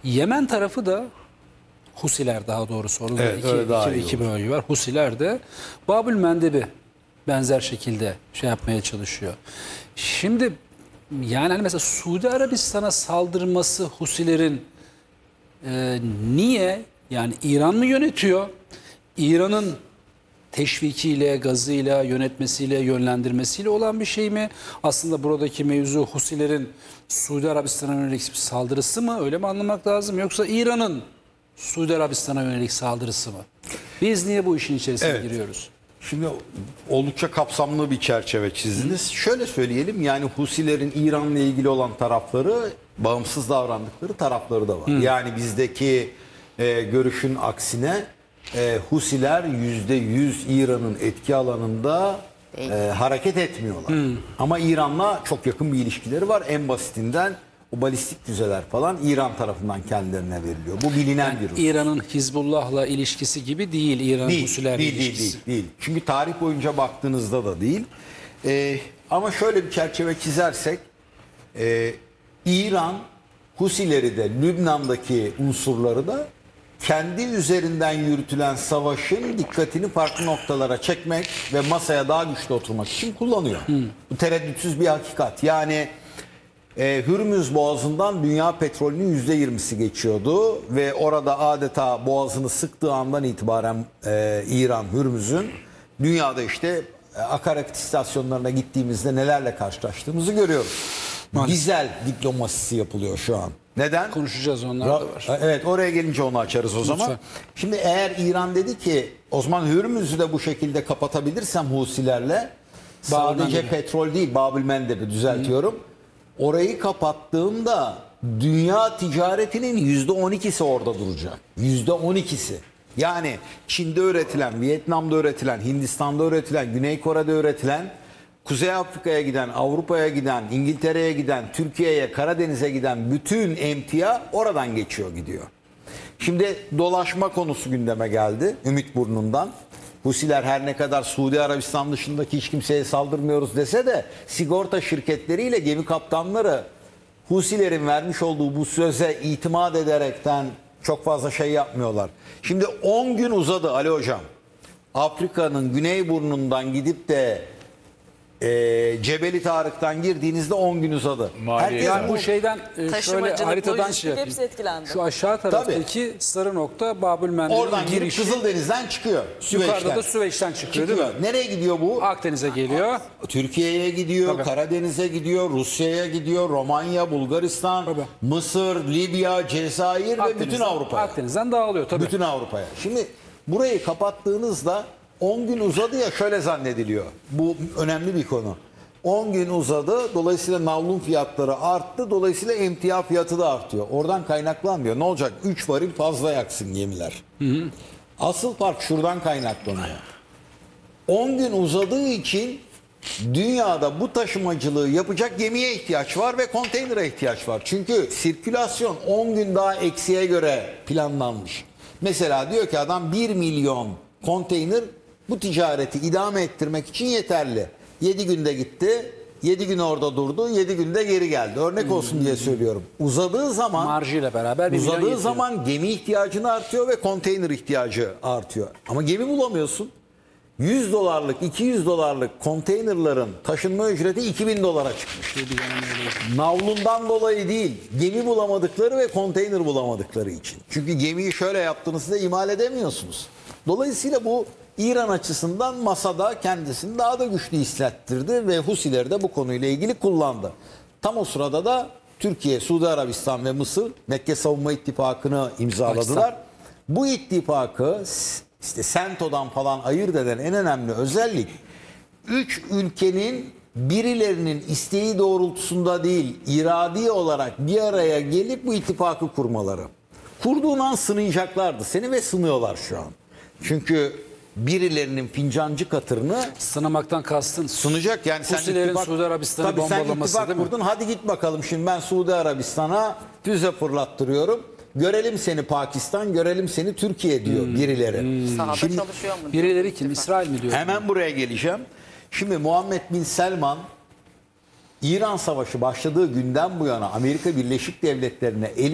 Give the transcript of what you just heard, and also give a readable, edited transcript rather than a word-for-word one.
Yemen tarafı da Husiler daha doğrusu. Onun Evet, da öyle daha iyi iki olur. bölge var. Husiler de Babül Mendeb'i benzer şekilde şey yapmaya çalışıyor. Şimdi yani hani mesela Suudi Arabistan'a saldırması Husilerin niye? Yani İran mı yönetiyor? İran'ın teşvikiyle, gazıyla, yönetmesiyle, yönlendirmesiyle olan bir şey mi? Aslında buradaki mevzu Husilerin Suudi Arabistan'a yönelik bir saldırısı mı? Öyle mi anlamak lazım? Yoksa İran'ın Suudi Arabistan'a yönelik saldırısı mı? Biz niye bu işin içerisine Evet. giriyoruz? Şimdi oldukça kapsamlı bir çerçeve çizdiniz. Şöyle söyleyelim, yani Husilerin İran'la ilgili olan tarafları, bağımsız davrandıkları tarafları da var. Yani bizdeki görüşün aksine Husiler %100 İran'ın etki alanında hareket etmiyorlar. Ama İran'la çok yakın bir ilişkileri var. En basitinden o balistik füzeler falan İran tarafından kendilerine veriliyor. Bu bilinen bir husus. İran'ın Hizbullah'la ilişkisi gibi değil İran Husiler'le ilişkisi. Değil. Çünkü tarih boyunca baktığınızda da değil. Ama şöyle bir çerçeve çizersek, İran Husileri de Lübnan'daki unsurları da kendi üzerinden yürütülen savaşın dikkatini farklı noktalara çekmek ve masaya daha güçlü oturmak için kullanıyor. Bu tereddütsüz bir hakikat. Yani Hürmüz Boğazı'ndan dünya petrolünün %20'si geçiyordu ve orada adeta boğazını sıktığı andan itibaren İran Hürmüz'ün dünyada işte akaryakıt istasyonlarına gittiğimizde nelerle karşılaştığımızı görüyoruz. Dizel diplomasisi yapılıyor şu an. Neden? Konuşacağız, onlar da var. Evet, oraya gelince onu açarız o zaman. Şimdi eğer İran dedi ki o zaman Hürmüz'ü de bu şekilde kapatabilirsem Husilerle, sadece petrol değil Babül Mendeb'i düzeltiyorum. Orayı kapattığımda dünya ticaretinin %12'si orada duracak. %12'si. Yani Çin'de üretilen, Vietnam'da üretilen, Hindistan'da üretilen, Güney Kore'de üretilen, Kuzey Afrika'ya giden, Avrupa'ya giden, İngiltere'ye giden, Türkiye'ye, Karadeniz'e giden bütün emtia oradan gidiyor. Şimdi dolaşma konusu gündeme geldi Ümitburnu'ndan. Husiler her ne kadar Suudi Arabistan dışındaki hiç kimseye saldırmıyoruz dese de sigorta şirketleriyle gemi kaptanları Husilerin vermiş olduğu bu söze itimat ederekten çok fazla şey yapmıyorlar. Şimdi 10 gün uzadı Ali Hocam. Afrika'nın Güneyburnu'ndan gidip de Cebeli Tarık'tan girdiğinizde 10 gün uzadı. Herkes Yani bu şeyden şöyle Taşımacılık, haritadan lojistik şey yapayım. hepsi etkilendi. Şu aşağı taraftaki sarı nokta Babül oradan Mendeb'in girip girişi. Kızıldeniz'den çıkıyor. Yukarıda da Süveyş'ten çıkıyor değil mi? Nereye gidiyor bu? Akdeniz'e geliyor. Türkiye'ye gidiyor, Tabii. Karadeniz'e gidiyor, Rusya'ya gidiyor, Romanya, Bulgaristan, Tabii. Mısır, Libya, Cezayir ve bütün Avrupa'ya. Akdeniz'den dağılıyor tabii. Bütün Avrupa'ya. Şimdi burayı kapattığınızda 10 gün uzadı ya, şöyle zannediliyor. Bu önemli bir konu. 10 gün uzadı. Dolayısıyla navlun fiyatları arttı. Dolayısıyla emtia fiyatı da artıyor. Oradan kaynaklanmıyor. Ne olacak? 3 varil fazla yaksın gemiler. Asıl fark şuradan kaynaklanıyor. 10 gün uzadığı için dünyada bu taşımacılığı yapacak gemiye ihtiyaç var ve konteynere ihtiyaç var. Çünkü sirkülasyon 10 gün daha eksiğe göre planlanmış. Mesela diyor ki adam 1 milyon konteyner bu ticareti idame ettirmek için yeterli. 7 günde gitti, 7 gün orada durdu, 7 günde geri geldi. Örnek olsun diye söylüyorum. Uzadığı zaman Marjıyla beraber 1 milyon uzadığı yetiyor. zaman gemi ihtiyacını artıyor ve konteyner ihtiyacı artıyor. Ama gemi bulamıyorsun. 100 dolarlık, 200 dolarlık konteynerların taşınma ücreti 2000 dolara çıkmış. Navlundan dolayı değil, gemi bulamadıkları ve konteyner bulamadıkları için. Çünkü gemiyi şöyle yaptığınızda imal edemiyorsunuz. Dolayısıyla bu İran açısından masada kendisini daha da güçlü hissettirdi ve Husileri de bu konuyla ilgili kullandı. Tam o sırada da Türkiye, Suudi Arabistan ve Mısır Mekke Savunma İttifakı'nı imzaladılar. Pakistan. Bu ittifakı işte Sento'dan falan ayırt eden en önemli özellik 3 ülkenin birilerinin isteği doğrultusunda değil, iradi olarak bir araya gelip bu ittifakı kurmaları. Kurduğun an sınayacaklardı seni ve sınıyorlar şu an. Çünkü birilerinin fincancı katırını Sınamaktan kastın. sunacak. Yani sen Husilerin Suudi Arabistan'ı tabii sen bombalaması ittifak değil mi? kurdun. Hadi git bakalım şimdi ben Suudi Arabistan'a füze fırlattırıyorum. Görelim seni Pakistan, görelim seni Türkiye diyor birileri. Sahada Şimdi çalışıyor mu? Birileri kim? İsrail mi diyor? hemen buraya geleceğim. Şimdi Muhammed Bin Selman İran Savaşı başladığı günden bu yana Amerika Birleşik Devletleri'ne eli